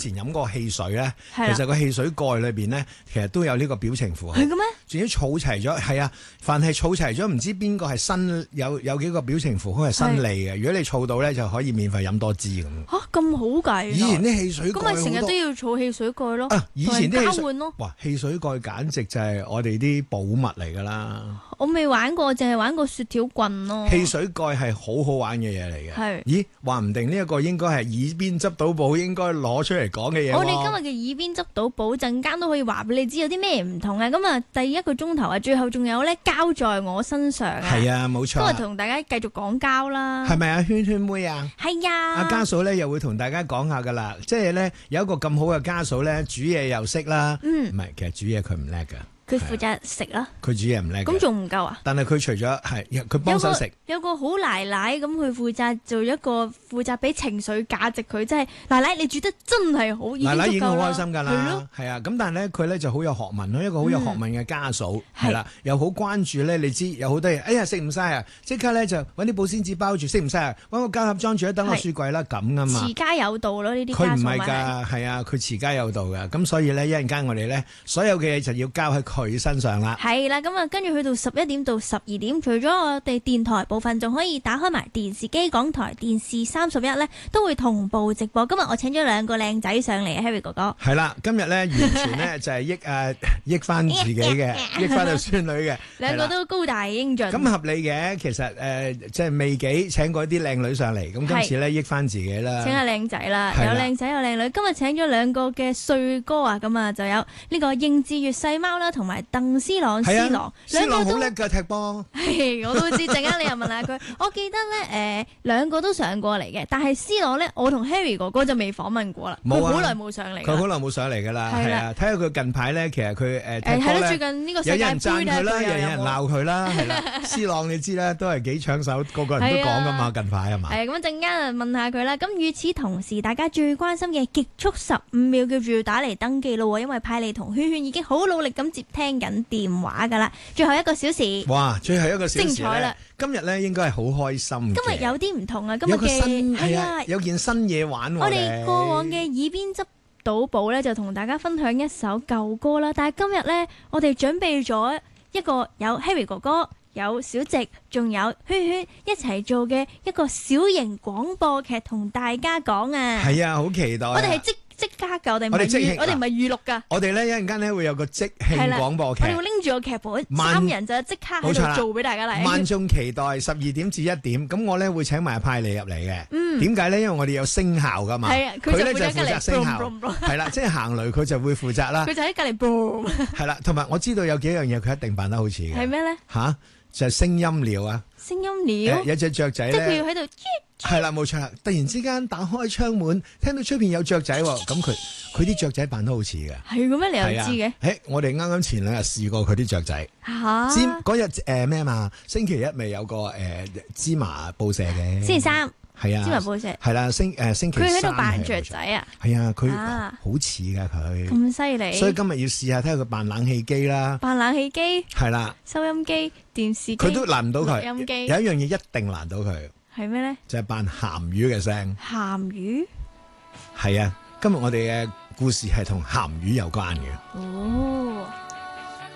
前飲過汽水咧，其實個汽水蓋裏邊咧，其實都有呢個表情符號。 係嘅咩？ 仲要儲齊咗，係啊！凡係儲齊咗，唔知邊個係新有幾個表情符號係新嚟嘅。如果你儲到咧，就可以免費飲多支咁。 嚇咁好計！ 以前啲汽水蓋咁咪成日都要儲汽水蓋咯。 以前啲交換咯。 哇！汽水蓋簡直就係我哋啲寶物嚟㗎啦。 我未玩過，淨係玩過雪條棍咯。 汽水蓋係好好玩嘅嘢嚟嘅。 係。 咦？話唔定呢一個應該係耳邊執到寶，應該攞出嚟講嘅嘢。 我哋今日嘅耳邊執到寶，陣間都可以話俾你知有啲咩唔同啊！咁啊，第一個鐘頭啊，最後仲有咧膠在我身上啊。 係啊，冇錯。 今日同大家繼續講膠啦。 係咪啊，圈圈妹啊？ 係啊。 阿家嫂咧又會同大家講下噶啦，即係咧有一個咁好嘅家嫂咧，煮嘢又識啦。唔係，其實煮嘢佢唔叻噶。 佢負責食啦， 佢煮嘢唔叻， 咁仲唔夠啊？ 但係佢除咗係佢幫手食， 有個好奶奶咁，佢負責做一個負責俾情緒價值佢，即係奶奶你煮得真係好， 奶奶已經好開心㗎啦，係啊，咁但係咧佢咧就好有學問，一個好有學問嘅家嫂係啦，又好關注咧，你知有好多嘢，哎呀食唔晒啊，即刻咧就揾啲保鮮紙包住，食唔晒啊，揾個膠盒裝住，等落雪櫃啦咁㗎嘛， 持家有道咯呢啲。 佢唔係㗎，係啊，佢持家有道㗎，咁所以咧一陣間我哋咧所有嘅嘢就要交喺佢身上啦。 係啦，咁啊，跟住去到11點到12點，除咗我哋電台部分，仲可以打開埋電視機，港台電視31咧都會同步直播。今日我請咗兩個靚仔上嚟 Harry 哥哥。 係啦，今日咧完全咧就係益翻自己嘅，益翻個孫女嘅。 兩個都高大英俊。 咁合理嘅，其實即係未幾請過啲靚女上嚟，咁今次咧益翻自己啦。 請下靚仔啦，有靚仔有靚女。今日請咗兩個嘅帥哥啊，咁啊就有呢個應志悅細貓啦，同埋鄧思朗。思朗， 思朗好叻㗎踢波。 係，我都知。陣間你又問下佢，我記得咧兩個都上過嚟嘅，但係思朗咧，我同 Harry 哥哥就未訪問過啦。佢好耐冇上嚟。 佢好耐冇上嚟㗎啦，係啊。睇下佢近排咧，其實佢踢波咧， 最近呢個世界盃有人讚佢啦，有人鬧佢啦，係啦。思朗你知啦，都係幾搶手，個個人都講㗎嘛，近排係嘛？係咁陣間啊問下佢啦。咁與此同時，大家最關心嘅極速15秒，叫住要打嚟登記咯，因為派利同圈圈已經好努力咁接聽緊電話㗎啦。最後1個小時， 哇！最後1個小時精彩啦！ 今日咧應該係好開心。 今日有啲唔同啊！今日嘅係啊，有件新嘢玩。 我哋過往嘅耳邊執到寶咧，就同大家分享一首舊歌啦。但係今日咧，我哋準備咗一個有 Harry 哥哥、有小直，仲有圈圈一齊做嘅一個小型廣播劇，同大家講啊！ 係啊，好期待！ 我哋係即刻㗎，我哋唔係預錄㗎。 我哋咧一陣間咧會有個即興廣播劇， 我哋會拎住個劇本，3人就即刻喺度做俾大家睇。 萬眾期待12點至1點，咁我咧會請埋派利入嚟嘅。點解咧？因為我哋有聲效㗎嘛。係啊，佢咧就負責聲效。係啦，即係行雷佢就會負責啦。 佢就喺隔離 boom。 係啦，同埋我知道有幾樣嘢佢一定扮得好似嘅。 係咩咧？ 嚇，就係聲音療啊！ 聲音療。 有隻雀仔咧。 即係佢要喺度。 係啦，冇錯啦！突然之間打開窗門，聽到出邊有雀仔喎，咁佢啲雀仔扮得好似嘅。係嘅咩？你又知嘅？我哋啱啱前2日試過佢啲雀仔。嚇！嗰日咩嘛？星期1咪有個芝麻報社嘅。星期3。係啊。芝麻報社。係啦，星期3。佢喺度扮雀仔啊？係啊，佢好似㗎佢。咁犀利！所以今日要試下睇下佢扮冷氣機啦。扮冷氣機。係啦。收音機、電視機。佢都難唔到佢。收音機。有一樣嘢一定難到佢。係咩咧？就係扮鹹魚嘅聲。鹹魚？係啊，今日我哋嘅故事係同鹹魚有關嘅。哦。